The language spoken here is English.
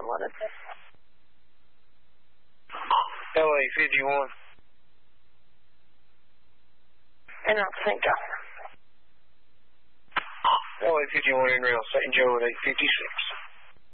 unwanted. LA 51. And out St. Joe. LA 51 in rail, St. Joe at 856.